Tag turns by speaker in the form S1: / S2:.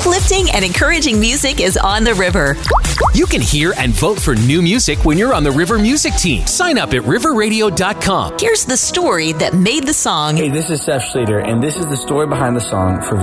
S1: Uplifting and encouraging music is on the river.
S2: You can hear and vote for new music when you're on the River Music Team. Sign up at riverradio.com.
S1: Here's the story that made the song.
S3: Hey, this is Seth Schleter, and this is the story behind the song for